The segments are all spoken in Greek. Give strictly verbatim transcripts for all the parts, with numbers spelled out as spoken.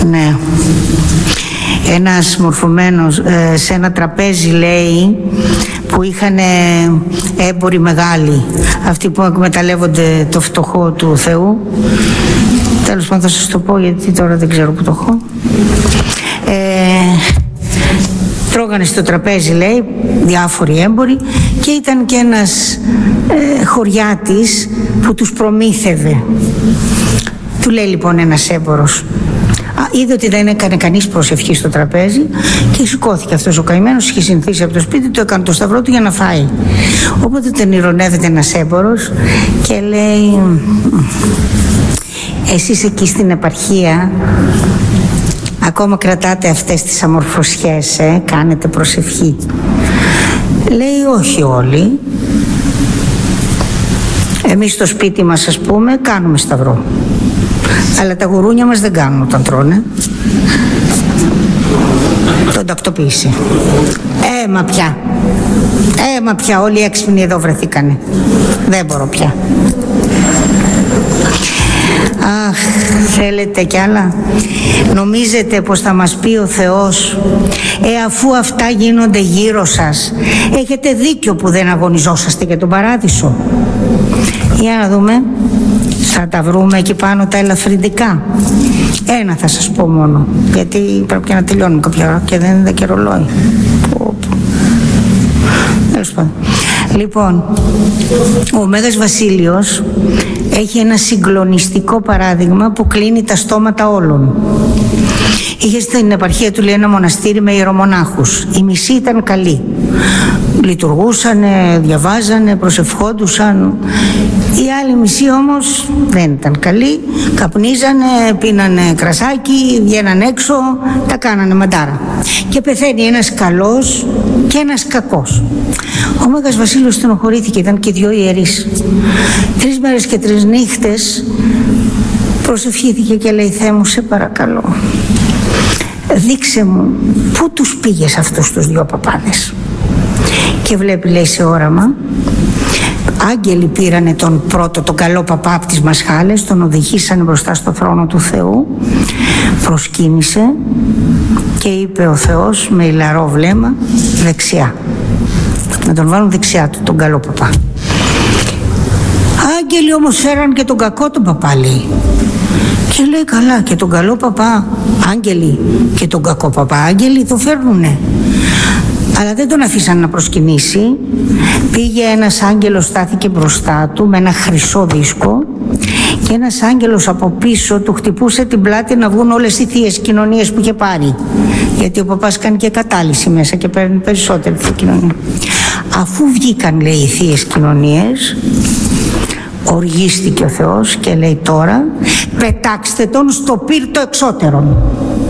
Ναι. Ένας μορφωμένος ε, σε ένα τραπέζι, λέει, που είχαν έμποροι μεγάλοι, αυτοί που εκμεταλλεύονται το φτωχό του Θεού. Τέλος πάντων θα σας το πω, γιατί τώρα δεν ξέρω που το έχω. Ε, τρώγανε στο τραπέζι, λέει, διάφοροι έμποροι, και ήταν και ένας ε, χωριάτης που τους προμήθευε. Του λέει λοιπόν ένας έμπορος, είδε ότι δεν έκανε κανείς προσευχή στο τραπέζι και σηκώθηκε αυτός ο καημένος, είχε συνηθίσει από το σπίτι του, έκανε το σταυρό του για να φάει. Οπότε τον ειρωνεύεται ένας έμπορος και λέει, εσείς εκεί στην επαρχία ακόμα κρατάτε αυτές τις αμορφωσιές, ε? Κάνετε προσευχή? Λέει, όχι όλοι. Εμείς στο σπίτι μας, ας πούμε, κάνουμε σταυρό, αλλά τα γουρούνια μας δεν κάνουν όταν τρώνε. Τον τακτοποίησε. Ε, μα πια. Ε, μα πια, όλοι οι έξυπνοι εδώ βρεθήκανε. Δεν μπορώ πια. Αχ, θέλετε κι άλλα? Νομίζετε πως θα μας πει ο Θεός, ε, αφού αυτά γίνονται γύρω σας, έχετε δίκιο που δεν αγωνιζόσαστε για τον παράδεισο? Για να δούμε. Θα τα βρούμε εκεί πάνω τα ελαφρυντικά. Ένα θα σας πω μόνο, γιατί πρέπει να τελειώνουμε κάποια ώρα και δεν είναι και ρολόι. Λοιπόν, ο Μέγας Βασίλειος έχει ένα συγκλονιστικό παράδειγμα που κλείνει τα στόματα όλων. Είχε στην επαρχία του, λέει, ένα μοναστήρι με ιερομονάχους. Οι μισοί ήταν καλοί. Λειτουργούσανε, διαβάζανε, προσευχόντουσαν. Οι άλλοι μισοί όμως δεν ήταν καλοί. Καπνίζανε, πίνανε κρασάκι, βγαίναν έξω, τα κάνανε μαντάρα. Και πεθαίνει ένας καλός και ένας κακός. Ο Μέγας Βασίλειος στενοχωρήθηκε, ήταν και δυο ιερείς. Τρεις μέρες και τρεις νύχτες προσευχήθηκε και λέει, Θεέ μου, σε παρακαλώ, δείξε μου πού τους πήγες αυτούς τους δυο παπάδες. Και βλέπει, λέει, σε όραμα, άγγελοι πήρανε τον πρώτο, τον καλό παπά από τις μασχάλες, τον οδηγήσανε μπροστά στο θρόνο του Θεού, προσκύνησε και είπε ο Θεός με ηλαρό βλέμμα, δεξιά. Να τον βάλουν δεξιά του, τον καλό παπά. Άγγελοι όμως φέραν και τον κακό τον παπά, λέει. Και λέει, καλά, και τον καλό παπά άγγελοι και τον κακό παπά άγγελοι το φέρνουνε. Αλλά δεν τον αφήσαν να προσκυνήσει. Πήγε ένας άγγελος, στάθηκε μπροστά του με ένα χρυσό δίσκο και ένας άγγελος από πίσω του χτυπούσε την πλάτη να βγουν όλες οι θείες κοινωνίες που είχε πάρει. Γιατί ο παπάς κάνει και κατάλυση μέσα και παίρνει περισσότερη θεία κοινωνία. Αφού βγήκαν, λέει, οι θείες κοινωνίες, οργίστηκε ο Θεός και λέει, τώρα πετάξτε τον στο πύρ το εξώτερον.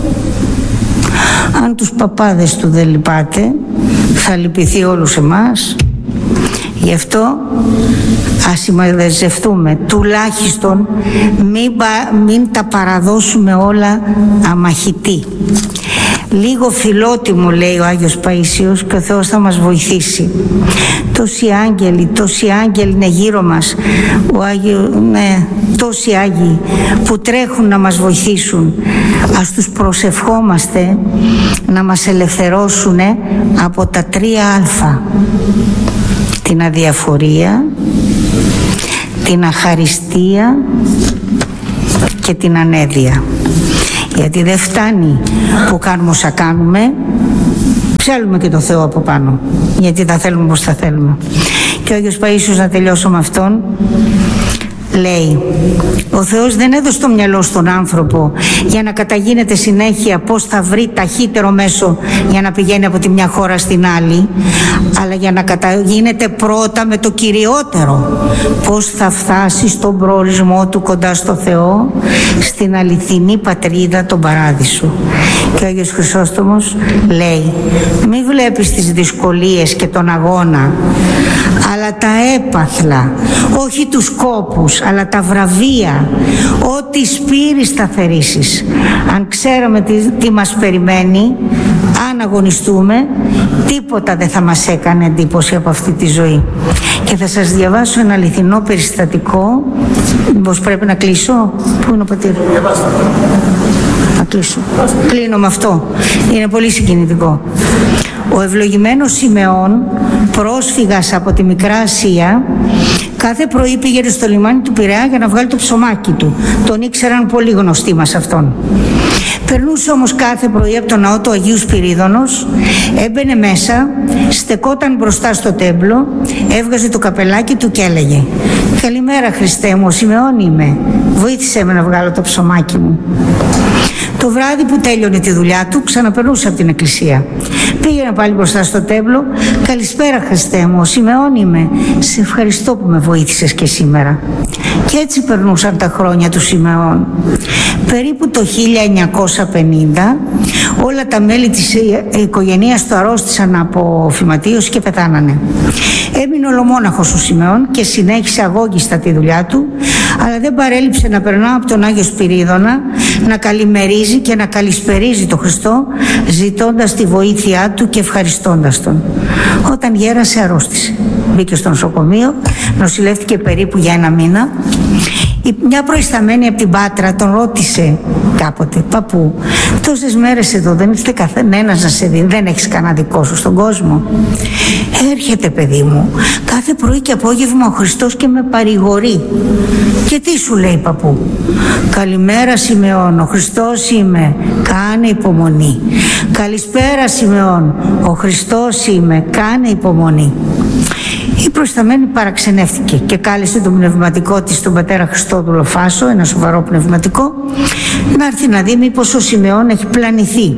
Αν τους παπάδες του δεν λυπάτε, θα λυπηθεί όλους εμάς. Γι' αυτό ας συμμαζευτούμε, τουλάχιστον μην, μην τα παραδώσουμε όλα αμαχητή. Λίγο φιλότιμο, λέει ο Άγιος Παΐσιος, και ο Θεός θα μας βοηθήσει. Τόσοι άγγελοι, τόσοι άγγελοι είναι γύρω μας, ο Άγιο, ναι, τόσοι Άγιοι που τρέχουν να μας βοηθήσουν. Ας τους προσευχόμαστε να μας ελευθερώσουν από τα τρία α. Την αδιαφορία, την αχαριστία και την ανέδεια. Γιατί δεν φτάνει που κάνουμε όσα κάνουμε, ψέλουμε και το Θεό από πάνω, γιατί τα θέλουμε πως τα θέλουμε. Και ο Άγιος Παΐσιος, να τελειώσω με αυτόν, λέει, ο Θεός δεν έδωσε το μυαλό στον άνθρωπο για να καταγίνεται συνέχεια πώς θα βρει ταχύτερο μέσο για να πηγαίνει από τη μια χώρα στην άλλη, αλλά για να καταγίνεται πρώτα με το κυριότερο, πώς θα φτάσει στον προορισμό του κοντά στο Θεό, στην αληθινή πατρίδα, τον παράδεισο. Και ο Άγιος Χρυσόστομος λέει, μη βλέπεις τις δυσκολίες και τον αγώνα, αλλά τα έπαθλα, όχι τους κόπους, αλλά τα βραβεία, ό,τι σπείρεις θα θερήσεις. Αν ξέραμε τι, τι μας περιμένει, αν αγωνιστούμε, τίποτα δεν θα μας έκανε εντύπωση από αυτή τη ζωή. Και θα σας διαβάσω ένα αληθινό περιστατικό Μήπως πρέπει να κλείσω? Πού είναι ο πατήρ? Να κλείσω. Κλείνω με αυτό. Είναι πολύ συγκινητικό. Ο ευλογημένος Σιμεών, πρόσφυγας από τη Μικρά Ασία, κάθε πρωί πήγαινε στο λιμάνι του Πειραιά για να βγάλει το ψωμάκι του. Τον ήξεραν πολύ γνωστοί μας αυτόν. Περνούσε όμως κάθε πρωί από το ναό του Αγίου Σπυρίδωνος, έμπαινε μέσα, στεκόταν μπροστά στο τέμπλο, έβγαζε το καπελάκι του και έλεγε: «Καλημέρα Χριστέ μου, ο Σιμεών είμαι, βοήθησέ με να βγάλω το ψωμάκι μου». Το βράδυ που τέλειωνε τη δουλειά του, ξαναπερνούσε από την εκκλησία. Πήγαινε πάλι μπροστά στο τέμπλο. «Καλησπέρα Χριστέ μου, ο Σιμεών είμαι. Σε ευχαριστώ που με βοήθησες και σήμερα». Και έτσι περνούσαν τα χρόνια του Σιμεών. Περίπου το χίλια εννιακόσια πενήντα όλα τα μέλη της οικογένειας του αρρώστησαν από φυματίωση και πεθάνανε. Έμεινε ολομόναχος ο Σιμεών και συνέχισε αγώγιστα τη δουλειά του, αλλά δεν παρέλειψε να περνά από τον Άγιο Σπυρίδωνα, να καλημερίζει και να καλησπερίζει τον Χριστό, ζητώντας τη βοήθειά του και ευχαριστώντας τον. Όταν γέρασε, αρρώστησε. Μπήκε στο νοσοκομείο, νοσηλεύτηκε περίπου για ένα μήνα. Μια προϊσταμένη από την Πάτρα τον ρώτησε κάποτε: «Παππού, τόσες μέρες εδώ δεν ήρθε κανένας να σε δει? Δεν έχεις κανένα δικό σου στον κόσμο?» «Έρχεται παιδί μου, κάθε πρωί και απόγευμα ο Χριστός και με παρηγορεί». «Και τι σου λέει παππού?» «Καλημέρα Σιμεών, ο Χριστός είμαι, κάνε υπομονή». «Καλησπέρα Σιμεών, ο Χριστός είμαι, κάνε υπομονή». Η προϊσταμένη παραξενεύτηκε και κάλεσε τον πνευματικό της, τον πατέρα Χριστόδουλο Φάσο, ένα σοβαρό πνευματικό, να έρθει να δει μήπως ο Σιμεών έχει πλανηθεί.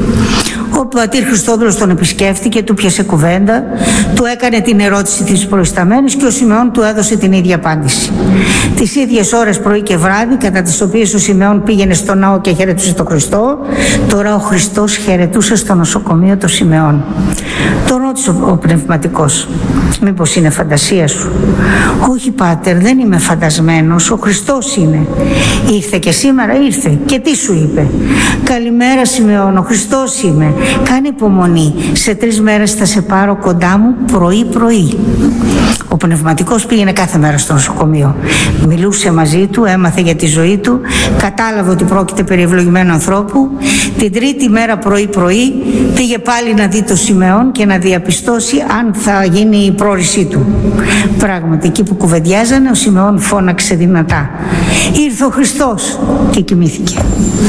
Ο πατήρ Χριστόδουλος τον επισκέφτηκε, του πιάσε κουβέντα, του έκανε την ερώτηση της προϊσταμένης και ο Σιμεών του έδωσε την ίδια απάντηση. Τις ίδιες ώρες πρωί και βράδυ, κατά τις οποίες ο Σιμεών πήγαινε στο ναό και χαιρετούσε τον Χριστό, τώρα ο Χριστός χαιρετούσε στο νοσοκομείο τον Σιμεών. Τον ρώτησε ο πνευματικός: «Μήπως είναι φαντασία σου?» «Όχι πάτερ, δεν είμαι φαντασμένος, ο Χριστός είναι». «Ήρθε και σήμερα?» «Ήρθε». «Και τι σου είπε?» «Καλημέρα Σιμεών, ο Χριστός είμαι, κάνε υπομονή, σε τρεις μέρες θα σε πάρω κοντά μου πρωί πρωί». Ο πνευματικός πήγαινε κάθε μέρα στο νοσοκομείο. Μιλούσε μαζί του, έμαθε για τη ζωή του, κατάλαβε ότι πρόκειται περί ευλογημένου ανθρώπου. Την τρίτη μέρα πρωί πρωί πήγε πάλι να δει το Σιμεών και να διαπιστώσει αν θα γίνει η πρόρησή του. Πράγματι, εκεί που κουβεντιάζανε, ο Σιμεών φώναξε δυνατά: «Ήρθε ο Χριστός!» και κοιμήθηκε.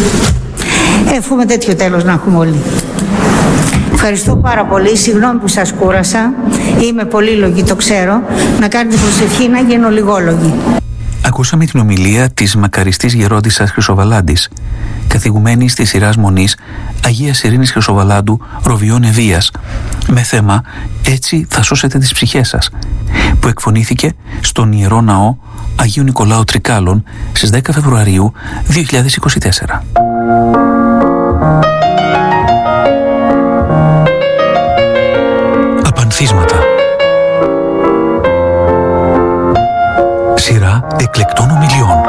Εύχομαι τέτοιο τέλος να έχουμε όλοι. Ευχαριστώ πάρα πολύ. Συγγνώμη που σας κούρασα. Είμαι πολύλογη, το ξέρω. Να κάνετε προσευχή να γίνω λιγόλογη. Ακούσαμε την ομιλία της μακαριστής γερόντισσας Χρυσοβαλάντης, καθηγουμένης της σειράς μονής Αγίας Ειρήνης Χρυσοβαλάντου Ροβιών Ευβίας, με θέμα «Έτσι θα σώσετε τις ψυχές σας», που εκφωνήθηκε στον Ιερό Ναό Αγίου Νικολάου Τρικάλων στις δέκα Φεβρουαρίου δύο χιλιάδες είκοσι τέσσερα. Απανθίσματα. Σειρά εκλεκτών ομιλιών.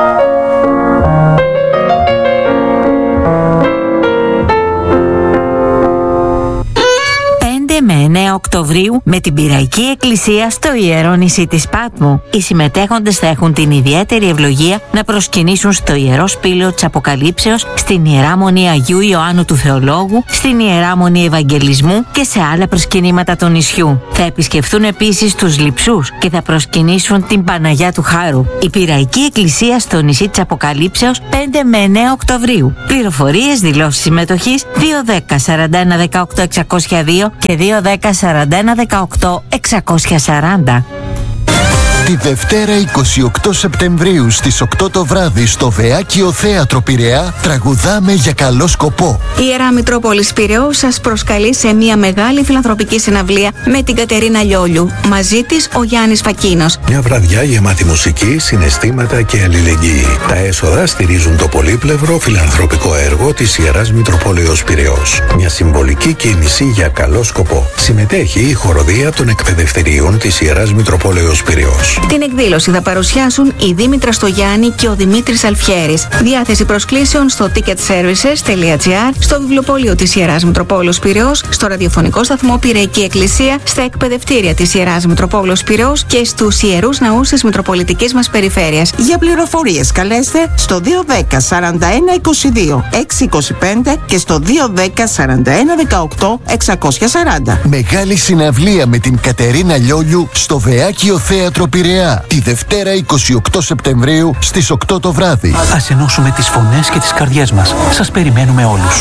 Με εννέα Οκτωβρίου με την Πειραϊκή Εκκλησία στο Ιερό Νησί της Πάτμου. Οι συμμετέχοντες θα έχουν την ιδιαίτερη ευλογία να προσκυνήσουν στο Ιερό Σπήλαιο της Αποκαλύψεως, στην Ιερά Μονή Αγίου Ιωάννου του Θεολόγου, στην Ιερά Μονή Ευαγγελισμού και σε άλλα προσκυνήματα του νησιού. Θα επισκεφθούν επίσης τους Λειψούς και θα προσκυνήσουν την Παναγιά του Χάρου. Η Πειραϊκή Εκκλησία στο Νησί της Αποκαλύψεως πέντε με εννέα Οκτωβρίου. Πληροφορίες, δηλώσεις συμμετοχής δύο δέκα σαράντα ένα δεκαοκτώ εξακόσια δύο και δύο δέκα σαράντα ένα δεκαοκτώ εξακόσια σαράντα. Τη Δευτέρα εικοστή ογδόη Σεπτεμβρίου στις οκτώ το βράδυ στο Βεάκιο Θέατρο Πειραιά τραγουδάμε για καλό σκοπό. Η Ιερά Μητρόπολης Πειραιώς σας προσκαλεί σε μια μεγάλη φιλανθρωπική συναυλία με την Κατερίνα Λιόλιου. Μαζί της ο Γιάννης Φακίνος. Μια βραδιά γεμάτη μουσική, συναισθήματα και αλληλεγγύη. Τα έσοδα στηρίζουν το πολύπλευρο φιλανθρωπικό έργο της Ιεράς Μητροπόλεως Πειραιώς. Μια συμβολική κίνηση για καλό σκοπό. Συμμετέχει η χοροδία των εκπαιδευτηρίων της Ιεράς Μητροπόλεως Πειραιώς. Την εκδήλωση θα παρουσιάσουν η Δήμητρα Στογιάννη και ο Δημήτρης Αλφιέρης. Διάθεση προσκλήσεων στο ticketservices τελεία gr, στο βιβλιοπωλείο της Ιεράς Μητροπόλεως Πειραιώς, στο ραδιοφωνικό σταθμό Πειραϊκή Εκκλησία, στα εκπαιδευτήρια της Ιεράς Μητροπόλεως Πειραιώς και στους ιερούς ναούς της Μητροπολιτικής μας περιφέρειας. Για πληροφορίες καλέστε στο δύο ένα μηδέν σαράντα ένα είκοσι δύο έξι είκοσι πέντε και στο δύο ένα μηδέν σαράντα ένα δεκαοκτώ εξακόσια σαράντα. Μεγάλη συναυλία με την Κατερίνα Λιόλιου στο Βεάκιο Θέατρο Πειραιά τη Δευτέρα είκοσι οκτώ Σεπτεμβρίου στις οκτώ το βράδυ. Ας ενώσουμε τις φωνές και τις καρδιές μας. Σας περιμένουμε όλους.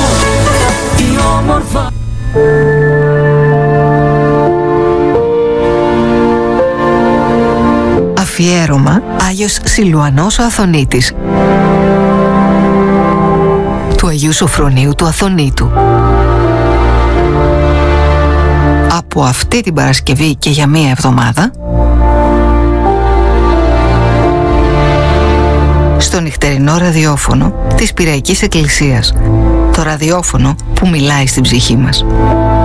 Αφιέρωμα Άγιος Σιλουανός ο Αθωνίτης του Αγίου Σοφρονίου του Αθωνίτου. Από αυτή την Παρασκευή και για μία εβδομάδα στο νυχτερινό ραδιόφωνο της Πειραϊκής Εκκλησίας, το ραδιόφωνο που μιλάει στην ψυχή μας.